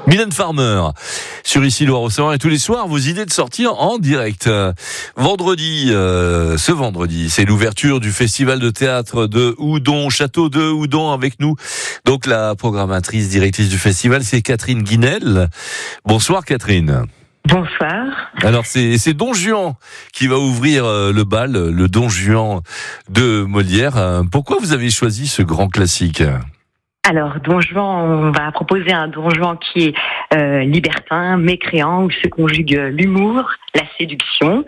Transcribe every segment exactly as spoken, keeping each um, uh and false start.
Mylène Farmer sur Ici Loire-Océan, et tous les soirs vos idées de sortir en direct. Vendredi, euh, ce vendredi, c'est l'ouverture du festival de théâtre de Houdon, Château de Houdon, avec nous. Donc la programmatrice directrice du festival, c'est Catherine Guinel. Bonsoir Catherine. Bonsoir. Alors c'est, c'est Don Juan qui va ouvrir euh, le bal, le Don Juan de Molière. Euh, pourquoi vous avez choisi ce grand classique ? Alors, Don Juan, on va proposer un Don Juan qui est euh, libertin, mécréant, où se conjugue l'humour, la séduction.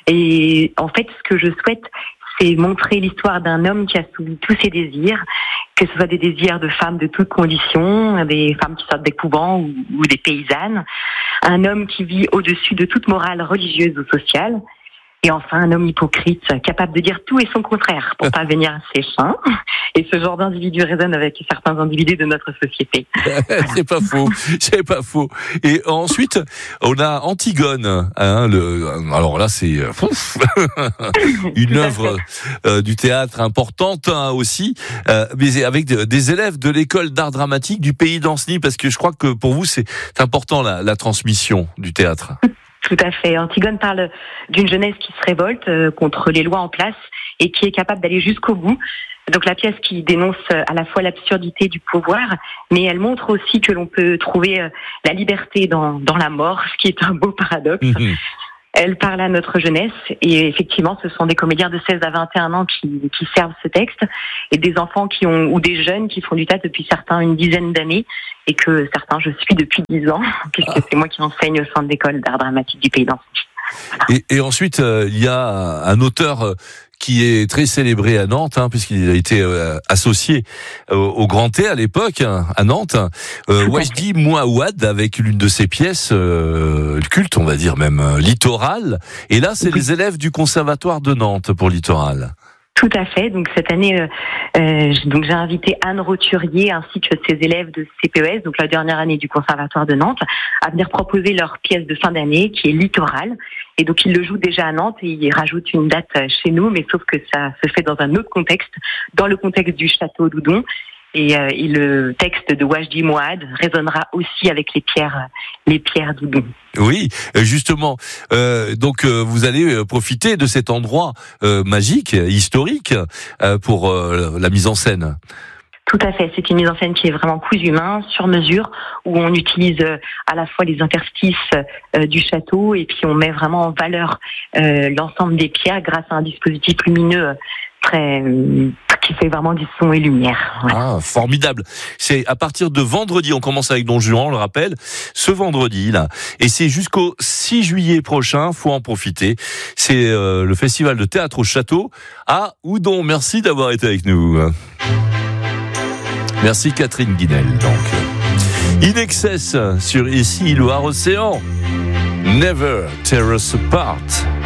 Et en fait, ce que je souhaite, c'est montrer l'histoire d'un homme qui a soumis tous ses désirs, que ce soit des désirs de femmes de toutes conditions, des femmes qui sortent des couvents ou, ou des paysannes. Un homme qui vit au-dessus de toute morale religieuse ou sociale. Et enfin, un homme hypocrite, capable de dire tout et son contraire pour parvenir à ses fins. Et ce genre d'individu résonne avec certains individus de notre société. Voilà. C'est pas faux, c'est pas faux. Et ensuite, on a Antigone. Hein, le, alors là, c'est ouf, une œuvre euh, du théâtre importante hein, aussi, euh, mais avec des élèves de l'école d'art dramatique du pays d'Ancenis, parce que je crois que pour vous, c'est important la, la transmission du théâtre. Tout à fait. Antigone parle d'une jeunesse qui se révolte euh, contre les lois en place et qui est capable d'aller jusqu'au bout. Donc la pièce qui dénonce à la fois l'absurdité du pouvoir, mais elle montre aussi que l'on peut trouver euh, la liberté dans, dans la mort, ce qui est un beau paradoxe. Mmh. Elle parle à notre jeunesse et effectivement, ce sont des comédiens de seize à vingt et un ans qui, qui servent ce texte et des enfants qui ont ou des jeunes qui font du théâtre depuis certains une dizaine d'années et que certains je suis depuis dix ans puisque c'est moi qui enseigne au sein de l'école d'art dramatique du pays d'Ancenis. Et, et ensuite, euh, il y a un auteur euh, qui est très célébré à Nantes, hein, puisqu'il a été euh, associé euh, au Grand T à l'époque, hein, à Nantes, euh, Wajdi Mouawad, avec l'une de ses pièces euh, culte, on va dire même, euh, Littoral. Et là, c'est les élèves du Conservatoire de Nantes pour Littoral. Tout à fait. Donc cette année, euh, euh, donc j'ai invité Anne Roturier ainsi que ses élèves de C P E S, donc la dernière année du Conservatoire de Nantes, à venir proposer leur pièce de fin d'année qui est Littoral. Et donc ils le jouent déjà à Nantes et ils rajoutent une date chez nous, mais sauf que ça se fait dans un autre contexte, dans le contexte du château d'Houdon. Et, euh, et le texte de Wajdi Mouawad résonnera aussi avec les pierres, les pierres d'Houdon. Oui, justement. Euh, donc euh, vous allez profiter de cet endroit euh, magique, historique, euh, pour euh, la mise en scène. Tout à fait. C'est une mise en scène qui est vraiment cousu main, sur mesure, où on utilise à la fois les interstices euh, du château et puis on met vraiment en valeur euh, l'ensemble des pierres grâce à un dispositif lumineux très qui fait vraiment du son et lumière. Ouais. Ah, formidable. C'est à partir de vendredi, on commence avec Don Juan, on le rappelle, ce vendredi là, et c'est jusqu'au six juillet prochain. Faut en profiter. C'est euh, le festival de théâtre au château à Houdon. Merci d'avoir été avec nous. Merci Catherine Guinel. Donc, In Excess sur Ici Loire-Océan. Never Tear Us Apart.